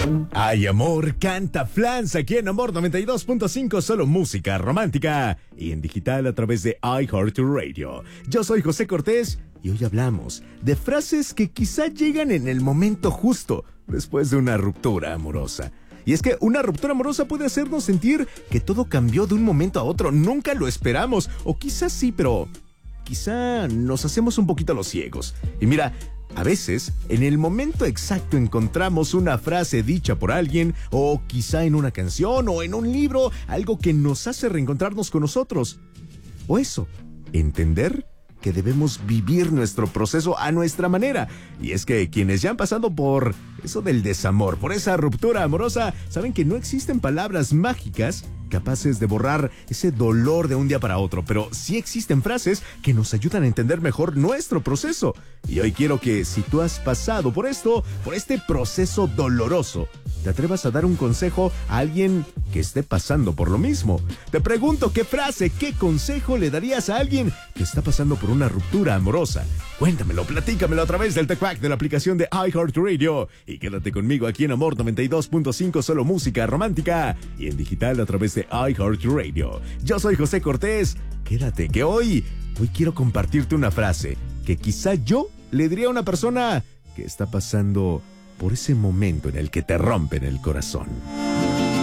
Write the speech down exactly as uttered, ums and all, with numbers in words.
Ay, amor, canta Flans aquí en Amor noventa y dos punto cinco, solo música romántica y en digital a través de iHeartRadio. Yo soy José Cortés y hoy hablamos de frases que quizá llegan en el momento justo después de una ruptura amorosa. Y es que una ruptura amorosa puede hacernos sentir que todo cambió de un momento a otro, nunca lo esperamos, o quizás sí, pero quizá nos hacemos un poquito los ciegos. Y mira, a veces, en el momento exacto encontramos una frase dicha por alguien, o quizá en una canción, o en un libro, algo que nos hace reencontrarnos con nosotros. O eso, entender que debemos vivir nuestro proceso a nuestra manera. Y es que quienes ya han pasado por eso del desamor, por esa ruptura amorosa, saben que no existen palabras mágicas capaces de borrar ese dolor de un día para otro, pero sí existen frases que nos ayudan a entender mejor nuestro proceso. Y hoy quiero que, si tú has pasado por esto, por este proceso doloroso, te atrevas a dar un consejo a alguien que esté pasando por lo mismo. Te pregunto, ¿qué frase, qué consejo le darías a alguien que está pasando por una ruptura amorosa? Cuéntamelo, platícamelo a través del TechPack de la aplicación de iHeartRadio. Y quédate conmigo aquí en Amor noventa y dos punto cinco, solo música romántica y en digital a través de iHeartRadio. Yo soy José Cortés. Quédate que hoy, hoy quiero compartirte una frase que quizá yo le diría a una persona que está pasando por ese momento en el que te rompen el corazón.